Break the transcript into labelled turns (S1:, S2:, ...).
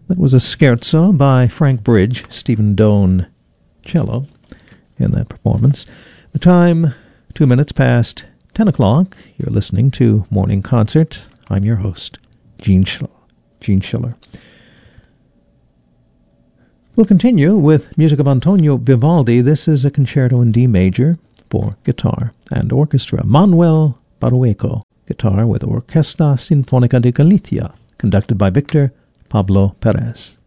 S1: That was a scherzo by Frank Bridge, Stephen Doane cello in that performance. The time, 2 minutes past 10 o'clock. You're listening to Morning Concert. I'm your host, Gene Schiller. We'll continue with music of Antonio Vivaldi. This is a concerto in D major for guitar and orchestra. Manuel Barueco, guitar with Orquesta Sinfónica de Galicia, conducted by Victor Pablo Perez.